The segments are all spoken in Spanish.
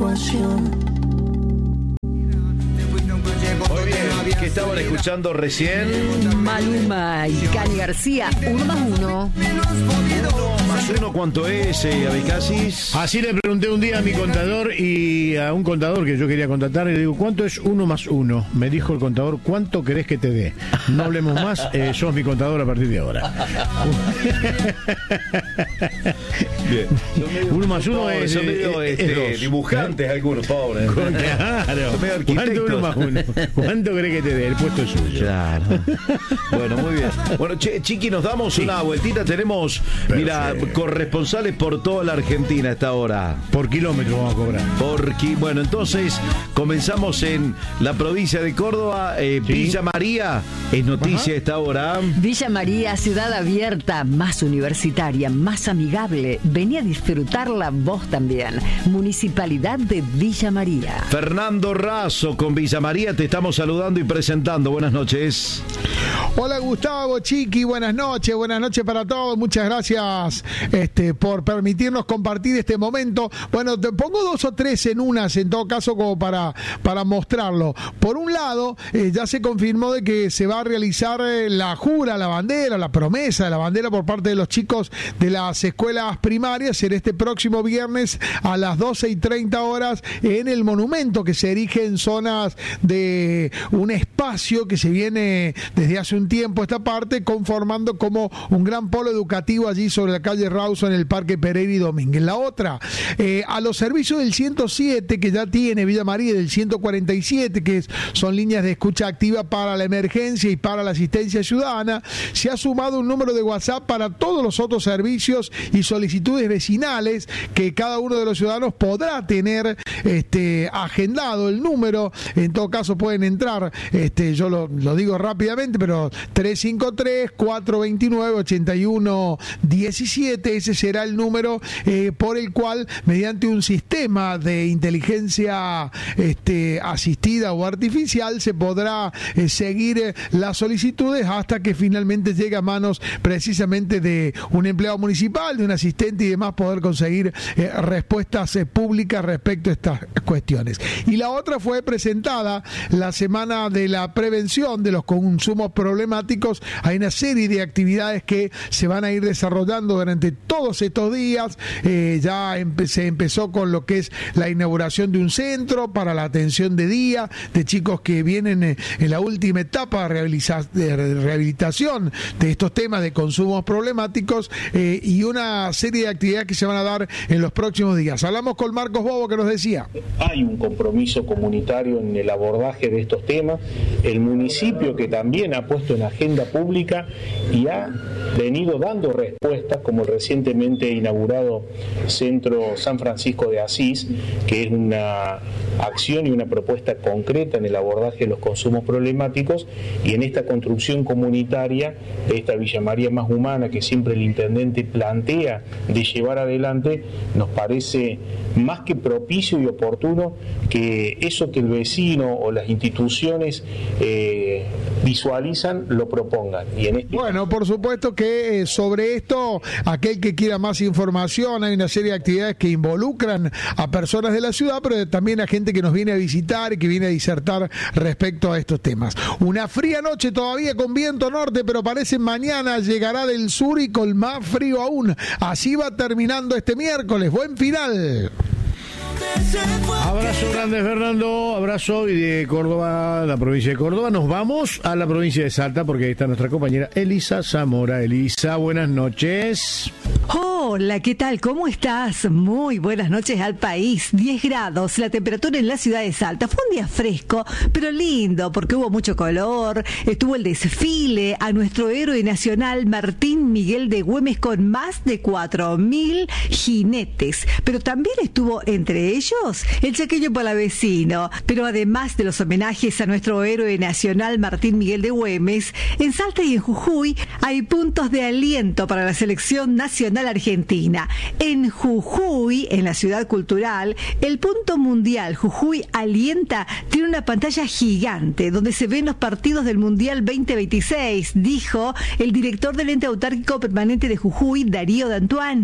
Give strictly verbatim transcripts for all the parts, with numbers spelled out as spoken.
ecuación. Muy bien, que estaban escuchando recién. Maluma y Cani García, uno más uno. Uno más uno, ¿cuánto es, eh, Abecasis? Así le pregunté un día a mi contador y a un contador que yo quería contratar y le digo, ¿cuánto es uno más uno? Me dijo el contador, ¿cuánto querés que te dé? No hablemos más, eh, sos mi contador a partir de ahora. Bien. Uno más uno Pobres, es, son medio es, este, es dibujantes algunos, pobres. Claro. Son medio ¿Cuánto arquitectos. uno más uno? ¿Cuánto querés que te dé? El puesto es suyo. Claro. Bueno, muy bien. Bueno, che, Chiqui, nos damos sí. una vueltita. Tenemos, Pero mira, sí. corresponsales por toda la Argentina a esta hora. Por kilómetro vamos a cobrar. Porque, bueno, entonces comenzamos en la provincia de Córdoba. Eh, Sí. Villa María es noticia a esta hora. Villa María, ciudad abierta, más universitaria, más amigable. Vení a disfrutarla vos también. Municipalidad de Villa María. Fernando Razo con Villa María, te estamos saludando y presentando. Buenas noches. Hola Gustavo, Chiqui, buenas noches, buenas noches para todos, muchas gracias este, por permitirnos compartir este momento. Bueno, te pongo dos o tres en unas, en todo caso, como para, para mostrarlo. Por un lado, eh, ya se confirmó de que se va a realizar eh, la jura, la bandera, la promesa de la bandera por parte de los chicos de las escuelas primarias en este próximo viernes a las doce y treinta horas en el monumento que se erige en zonas de un espacio que se viene desde hace un tiempo esta parte conformando como un gran polo educativo allí sobre la calle Rawson en el Parque Pereira y Domínguez. La otra, eh, a los servicios del ciento siete que ya tiene Villa María, del ciento cuarenta y siete que es, son líneas de escucha activa para la emergencia y para la asistencia ciudadana, se ha sumado un número de WhatsApp para todos los otros servicios y solicitudes vecinales que cada uno de los ciudadanos podrá tener este, agendado el número. En todo caso pueden entrar, este, yo lo, lo digo rápidamente, pero tres cinco tres, cuatro dos nueve, ocho uno uno siete, ese será el número eh, por el cual, mediante un sistema de inteligencia este, asistida o artificial, se podrá eh, seguir eh, las solicitudes hasta que finalmente llegue a manos precisamente de un empleado municipal, de un asistente y demás, poder conseguir eh, respuestas eh, públicas respecto a estas cuestiones. Y la otra fue presentada la semana de la prevención de los consumos problemáticos. Hay una serie de actividades que se van a ir desarrollando durante todos estos días. Eh, ya empe- se empezó con lo que es la inauguración de un centro para la atención de día de chicos que vienen eh, en la última etapa de, rehabiliza- de rehabilitación de estos temas de consumos problemáticos eh, y una serie de actividades que se van a dar en los próximos días. Hablamos con Marcos Bobo, que nos decía: hay un compromiso comunitario en el abordaje de estos temas, el municipio que también ha puesto en agenda pública y ha venido dando respuestas, como el recientemente inaugurado Centro San Francisco de Asís, que es una acción y una propuesta concreta en el abordaje de los consumos problemáticos, y en esta construcción comunitaria de esta Villa María más humana que siempre el intendente plantea de llevar adelante, nos parece más que propicio y oportuno que eso que el vecino o las instituciones eh, visualizan lo propongan. Y en este Bueno, por supuesto que eh, sobre esto, aquel que quiera más información, hay una serie de actividades que involucran a personas de la ciudad, pero también a gente que nos viene a visitar y que viene a disertar respecto a estos temas. Una fría noche todavía con viento norte, pero parece mañana llegará del sur y con más frío aún. Así va terminando este miércoles. Buen final. Abrazo grande, Fernando. Abrazo. Y de Córdoba, la provincia de Córdoba, nos vamos a la provincia de Salta porque ahí está nuestra compañera Elisa Zamora. Elisa, buenas noches. Hola, ¿qué tal? ¿Cómo estás? Muy buenas noches al país. diez grados, la temperatura en la ciudad de Salta. Fue un día fresco, pero lindo, porque hubo mucho color. Estuvo el desfile a nuestro héroe nacional Martín Miguel de Güemes con más de cuatro mil jinetes. Pero también estuvo entre ellos el chaqueño palavecino. Pero además de los homenajes a nuestro héroe nacional Martín Miguel de Güemes, en Salta y en Jujuy hay puntos de aliento para la selección nacional argentina. En Jujuy, en la ciudad cultural, el punto mundial Jujuy Alienta tiene una pantalla gigante donde se ven los partidos del Mundial veinte veintiséis, dijo el director del ente autárquico permanente de Jujuy, Darío D'Antoine.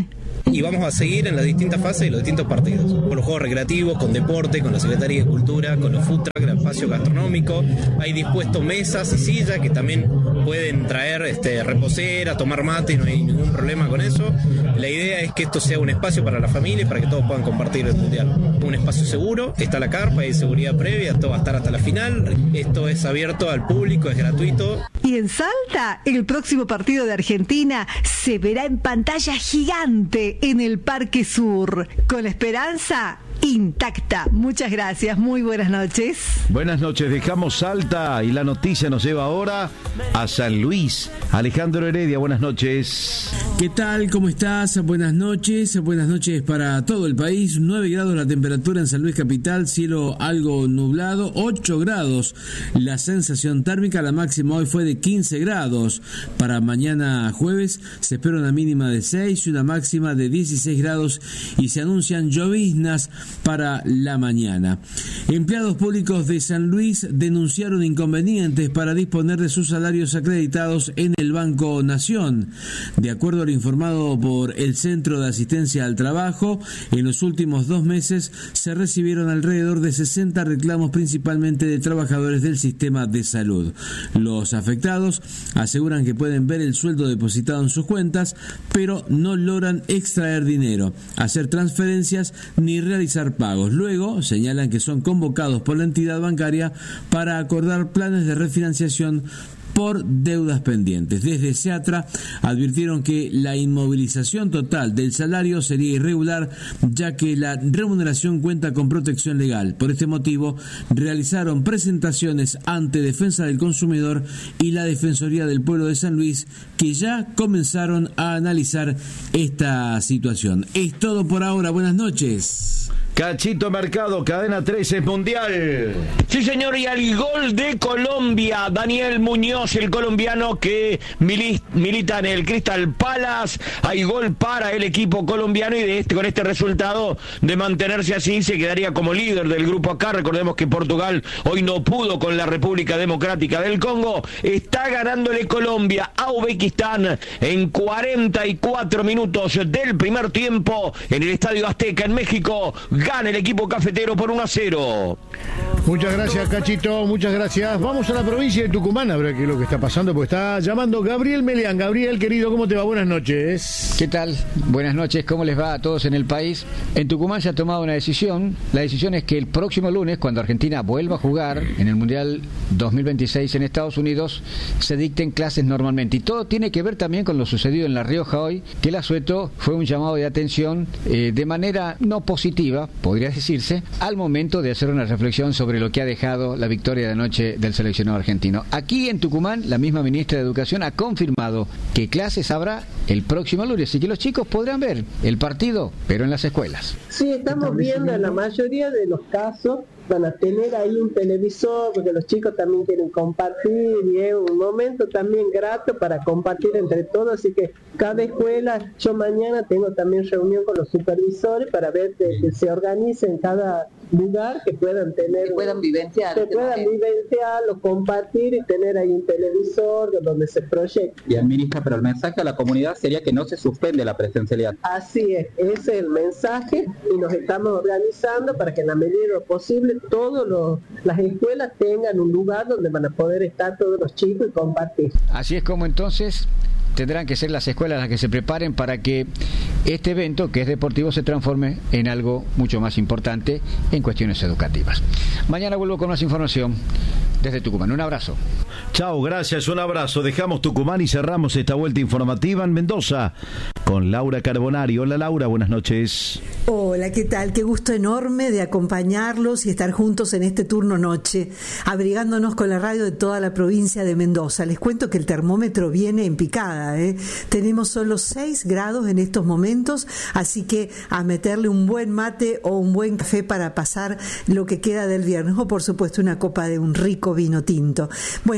Y vamos a seguir en las distintas fases de los distintos partidos, con los juegos recreativos, con deporte, con la Secretaría de Cultura, con los food truck, el espacio gastronómico. Hay dispuesto mesas y sillas que también pueden traer este, reposera, tomar mate, no hay ningún problema con eso. La idea es que esto sea un espacio para la familia y para que todos puedan compartir el mundial. Un espacio seguro, está la carpa, hay seguridad previa, todo va a estar hasta la final. Esto es abierto al público, es gratuito. Y en Salta, el próximo partido de Argentina se verá en pantalla gigante en el Parque Sur, con la esperanza intacta. Muchas gracias, muy buenas noches. Buenas noches, dejamos Salta y la noticia nos lleva ahora a San Luis. Alejandro Heredia, buenas noches. ¿Qué tal? ¿Cómo estás? Buenas noches, buenas noches para todo el país. nueve grados la temperatura en San Luis Capital, cielo algo nublado, ocho grados la sensación térmica, la máxima hoy fue de quince grados. Para mañana jueves se espera una mínima de seis y una máxima de dieciséis grados y se anuncian lloviznas para la mañana. Empleados públicos de San Luis denunciaron inconvenientes para disponer de sus salarios acreditados en el Banco Nación. De acuerdo a lo informado por el Centro de Asistencia al Trabajo, en los últimos dos meses se recibieron alrededor de sesenta reclamos, principalmente de trabajadores del sistema de salud. Los afectados aseguran que pueden ver el sueldo depositado en sus cuentas, pero no logran extraer dinero, hacer transferencias ni realizar pagos. Luego señalan que son convocados por la entidad bancaria para acordar planes de refinanciación por deudas pendientes. Desde SEATRA advirtieron que la inmovilización total del salario sería irregular, ya que la remuneración cuenta con protección legal. Por este motivo, realizaron presentaciones ante Defensa del Consumidor y la Defensoría del Pueblo de San Luis, que ya comenzaron a analizar esta situación. Es todo por ahora. Buenas noches. Cachito Mercado, Cadena trece Mundial. Sí, señor, y al gol de Colombia, Daniel Muñoz, el colombiano que mili- milita en el Crystal Palace. Hay gol para el equipo colombiano y de este, con este resultado de mantenerse así se quedaría como líder del grupo acá. Recordemos que Portugal hoy no pudo con la República Democrática del Congo. Está ganándole Colombia a Uzbekistán en cuarenta y cuatro minutos del primer tiempo en el Estadio Azteca en México. Gana el equipo cafetero por uno a cero. Muchas gracias, Cachito, muchas gracias. Vamos a la provincia de Tucumán a ver qué es lo que está pasando, porque está llamando Gabriel Melián. Gabriel, querido, ¿cómo te va? Buenas noches. ¿Qué tal? Buenas noches, ¿cómo les va a todos en el país? En Tucumán se ha tomado una decisión. La decisión es que el próximo lunes, cuando Argentina vuelva a jugar en el Mundial dos mil veintiséis en Estados Unidos, se dicten clases normalmente. Y todo tiene que ver también con lo sucedido en La Rioja hoy, que el asueto fue un llamado de atención eh, de manera no positiva, podría decirse, al momento de hacer una reflexión sobre lo que ha dejado la victoria de anoche del seleccionado argentino. Aquí en Tucumán, la misma ministra de Educación ha confirmado que clases habrá el próximo lunes, así que los chicos podrán ver el partido, pero en las escuelas. Sí, estamos viendo en la mayoría de los casos van a tener ahí un televisor, porque los chicos también quieren compartir y es un momento también grato para compartir entre todos, así que cada escuela, yo mañana tengo también reunión con los supervisores para ver que, que se organice en cada lugar, que puedan tener, que puedan vivenciar, que puedan vivenciarlo, compartir y tener ahí un televisor donde se proyecte. Y administra, pero el mensaje a la comunidad sería que no se suspende la presencialidad. Así es, ese es el mensaje y nos estamos organizando para que en la medida de lo posible todas las escuelas tengan un lugar donde van a poder estar todos los chicos y compartir. Así es como entonces tendrán que ser las escuelas las que se preparen para que este evento, que es deportivo, se transforme en algo mucho más importante en cuestiones educativas. Mañana vuelvo con más información desde Tucumán. Un abrazo. Chao, gracias, un abrazo. Dejamos Tucumán y cerramos esta vuelta informativa en Mendoza con Laura Carbonari. Hola, Laura, buenas noches. Hola, ¿qué tal? Qué gusto enorme de acompañarlos y estar juntos en este turno noche, abrigándonos con la radio de toda la provincia de Mendoza. Les cuento que el termómetro viene en picada, ¿eh? Tenemos solo seis grados en estos momentos, así que a meterle un buen mate o un buen café para pasar lo que queda del viernes, o por supuesto una copa de un rico vino tinto. Bueno,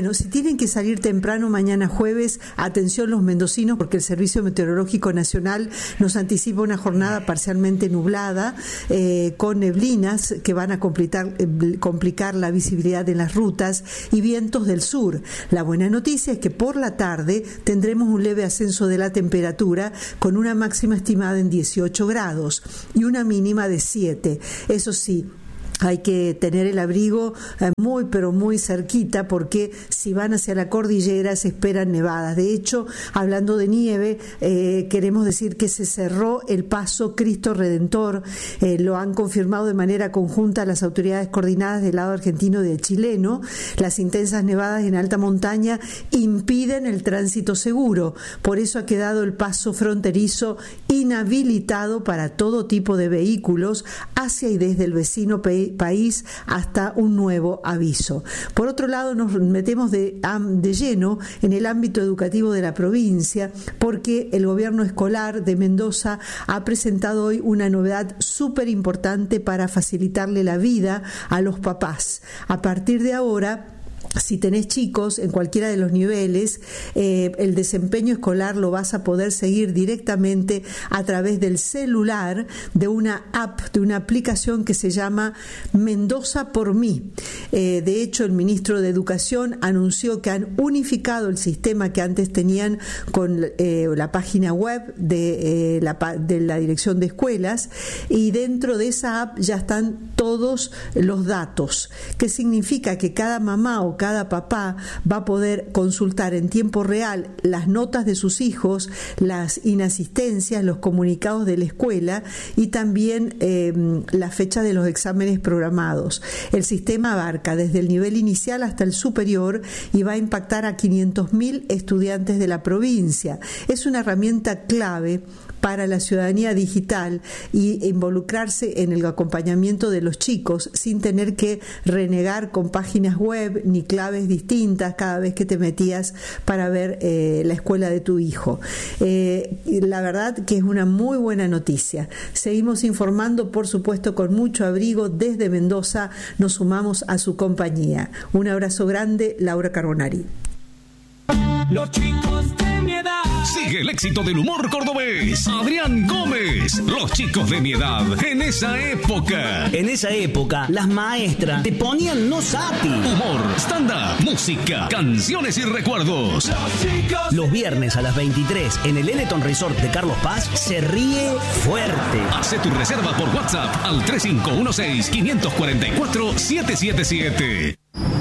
Bueno, si tienen que salir temprano mañana jueves, atención los mendocinos, porque el Servicio Meteorológico Nacional nos anticipa una jornada parcialmente nublada, eh, con neblinas que van a complicar, eh, complicar la visibilidad en las rutas y vientos del sur. La buena noticia es que por la tarde tendremos un leve ascenso de la temperatura con una máxima estimada en dieciocho grados y una mínima de siete. Eso sí, hay que tener el abrigo eh, muy pero muy cerquita, porque si van hacia la cordillera se esperan nevadas. De hecho, hablando de nieve, eh, queremos decir que se cerró el paso Cristo Redentor. Eh, lo han confirmado de manera conjunta las autoridades coordinadas del lado argentino y del chileno. Las intensas nevadas en alta montaña impiden el tránsito seguro. Por eso ha quedado el paso fronterizo inhabilitado para todo tipo de vehículos hacia y desde el vecino país país hasta un nuevo aviso. Por otro lado, nos metemos de, de lleno en el ámbito educativo de la provincia, porque el gobierno escolar de Mendoza ha presentado hoy una novedad súper importante para facilitarle la vida a los papás. A partir de ahora, si tenés chicos en cualquiera de los niveles, eh, el desempeño escolar lo vas a poder seguir directamente a través del celular, de una app, de una aplicación que se llama Mendoza por mí. Eh, de hecho, el ministro de Educación anunció que han unificado el sistema que antes tenían con eh, la página web de, eh, la, de la Dirección de Escuelas, y dentro de esa app ya están todos los datos. ¿Qué significa? Que cada mamá o cada papá va a poder consultar en tiempo real las notas de sus hijos, las inasistencias, los comunicados de la escuela y también eh, la fecha de los exámenes programados. El sistema abarca desde el nivel inicial hasta el superior y va a impactar a quinientos mil estudiantes de la provincia. Es una herramienta clave para la ciudadanía digital y involucrarse en el acompañamiento de los chicos sin tener que renegar con páginas web ni claves distintas cada vez que te metías para ver eh, la escuela de tu hijo. Eh, la verdad que es una muy buena noticia. Seguimos informando, por supuesto, con mucho abrigo desde Mendoza. Nos sumamos a su compañía. Un abrazo grande, Laura Carbonari. Los chicos de mi edad. Sigue el éxito del humor cordobés. Adrián Gómez. Los chicos de mi edad. En esa época. En esa época, las maestras te ponían no sati. Humor, stand-up, música, canciones y recuerdos. Los chicos. Los viernes a las veintitrés en el Eleton Resort de Carlos Paz se ríe fuerte. Hace tu reserva por WhatsApp al tres cinco uno seis, cinco cuatro cuatro, siete siete siete.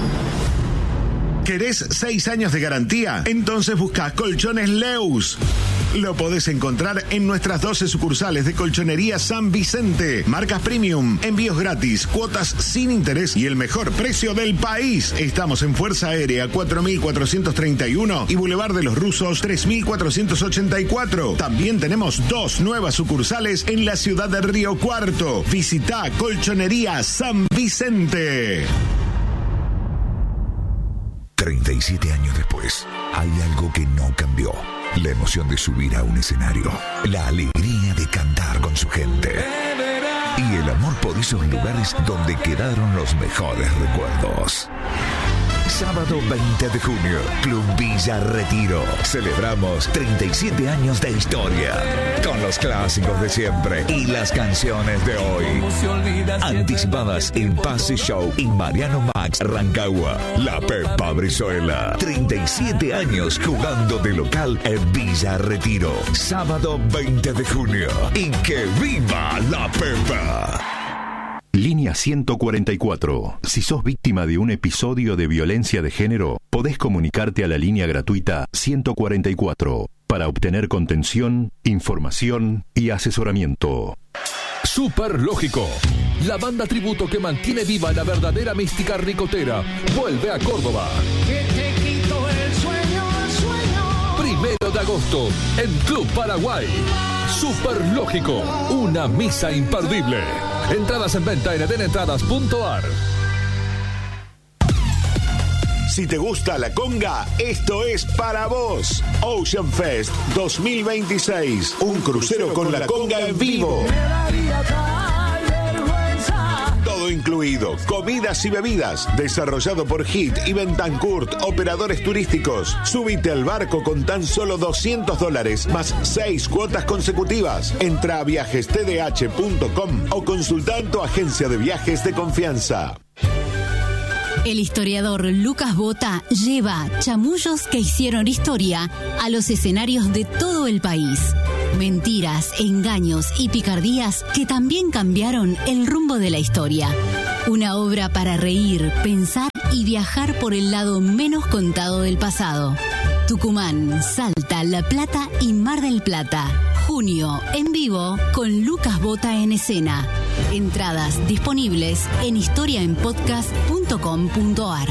¿Querés seis años de garantía? Entonces busca Colchones Leus. Lo podés encontrar en nuestras doce sucursales de Colchonería San Vicente. Marcas premium, envíos gratis, cuotas sin interés y el mejor precio del país. Estamos en Fuerza Aérea cuatro mil cuatrocientos treinta y uno y Boulevard de los Rusos tres mil cuatrocientos ochenta y cuatro. También tenemos dos nuevas sucursales en la ciudad de Río Cuarto. Visita Colchonería San Vicente. treinta y siete años después, hay algo que no cambió. La emoción de subir a un escenario, la alegría de cantar con su gente y el amor por esos lugares donde quedaron los mejores recuerdos. Sábado veinte de junio, Club Villa Retiro. Celebramos treinta y siete años de historia con los clásicos de siempre y las canciones de hoy. Anticipadas en Pase Show y Mariano Max Rancagua. La Pepa Brizuela. treinta y siete años jugando de local en Villa Retiro. Sábado veinte de junio. Y que viva la Pepa. Línea ciento cuarenta y cuatro. Si sos víctima de un episodio de violencia de género, podés comunicarte a la línea gratuita ciento cuarenta y cuatro para obtener contención, información y asesoramiento. Super Lógico, la banda tributo que mantiene viva la verdadera mística ricotera, vuelve a Córdoba. Que te quito el sueño, el sueño. Primero de agosto, en Club Paraguay. Super Lógico, una misa imperdible. Entradas en venta en edenentradas punto ar. Si te gusta la conga, esto es para vos. Ocean Fest dos mil veintiséis. Un crucero con la conga en vivo. Todo incluido. incluido comidas y bebidas. Desarrollado por Hit y Bentancourt, operadores turísticos. Subite al barco con tan solo doscientos dólares más seis cuotas consecutivas. Entra a viajes t d h punto com o consulta en tu agencia de viajes de confianza. El historiador Lucas Bota lleva chamullos que hicieron historia a los escenarios de todo el país. Mentiras, engaños y picardías que también cambiaron el rumbo de la historia. Una obra para reír, pensar y viajar por el lado menos contado del pasado. Tucumán, Salta, La Plata y Mar del Plata. Junio, en vivo, con Lucas Bota en escena. Entradas disponibles en historia en podcast punto com punto a r.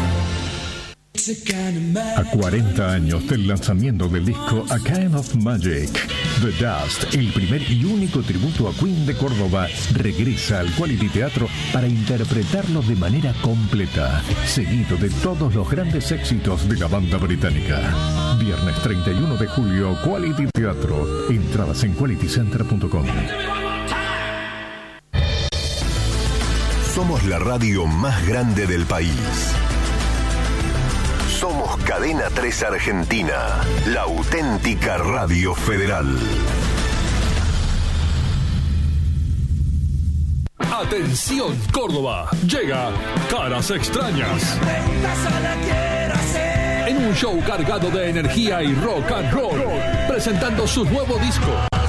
A cuarenta años del lanzamiento del disco A Kind of Magic, The Dust, el primer y único tributo a Queen de Córdoba, regresa al Quality Teatro para interpretarlo de manera completa, seguido de todos los grandes éxitos de la banda británica. Viernes treinta y uno de julio, Quality Teatro. Entradas en quality center punto com. Somos la radio más grande del país. Somos Cadena tres Argentina, la auténtica radio federal. Atención Córdoba, llega Caras Extrañas. En un show cargado de energía y rock and roll, presentando su nuevo disco.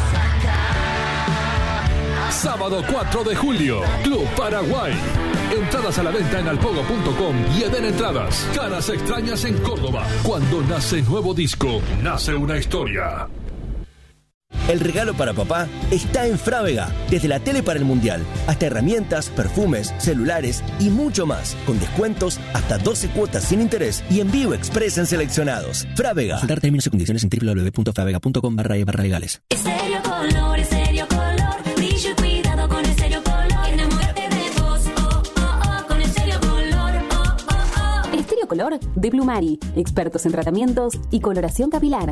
Sábado cuatro de julio, Club Paraguay. Entradas a la venta en alpogo punto com y Eden Entradas. Caras Extrañas en Córdoba. Cuando nace nuevo disco, nace una historia. El regalo para papá está en Frávega. Desde la tele para el mundial, hasta herramientas, perfumes, celulares y mucho más. Con descuentos hasta doce cuotas sin interés y envío express en seleccionados. Frávega. Consultar términos y condiciones en doble u doble u doble u punto fravega punto com barra e barra legales. Estéreo Color, Estéreo Color. Brillo y cuidado con Estéreo Color. Enamórate de vos, oh, oh, oh, con Estéreo Color, oh, oh, oh. Estéreo Color de Plumari. Expertos en tratamientos y coloración capilar.